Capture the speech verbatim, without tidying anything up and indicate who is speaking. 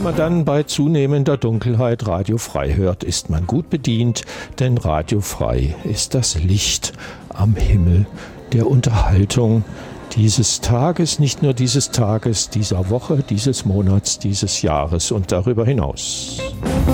Speaker 1: man dann bei zunehmender Dunkelheit Radio Frei hört, ist man gut bedient, denn Radio Frei ist das Licht am Himmel der Unterhaltung dieses Tages, nicht nur dieses Tages, dieser Woche, dieses Monats, dieses Jahres und darüber hinaus.